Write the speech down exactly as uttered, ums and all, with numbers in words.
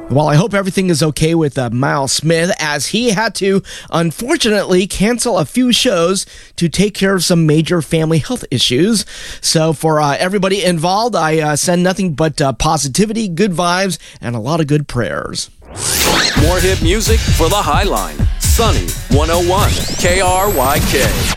Well, I hope everything is okay with uh, Miles Smith, as he had to, unfortunately, cancel a few shows to take care of some major family health issues. So for uh, everybody involved, I uh, send nothing but uh, positivity, good vibes, and a lot of good prayers. More hit music for the Highline. Sunny one oh one K R Y K.